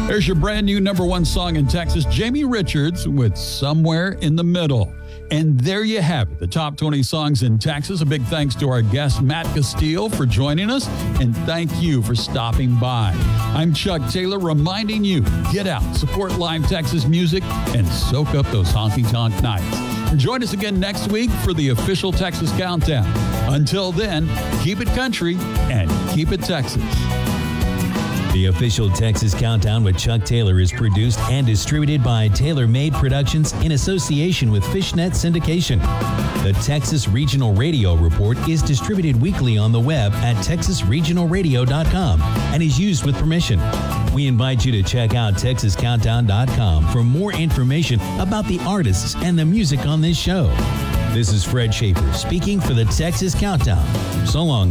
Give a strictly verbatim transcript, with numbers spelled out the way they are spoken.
There's your brand new number one song in Texas, Jamie Richards with Somewhere in the Middle. And there you have it, the top twenty songs in Texas. A big thanks to our guest, Matt Castile, for joining us. And thank you for stopping by. I'm Chuck Taylor, reminding you, get out, support live Texas music, and soak up those honky-tonk nights. And join us again next week for the official Texas Countdown. Until then, keep it country and keep it Texas. The official Texas Countdown with Chuck Taylor is produced and distributed by Taylor Made Productions in association with Fishnet Syndication. The Texas Regional Radio Report is distributed weekly on the web at texas regional radio dot com and is used with permission. We invite you to check out texas countdown dot com for more information about the artists and the music on this show. This is Fred Schaefer speaking for the Texas Countdown. So long.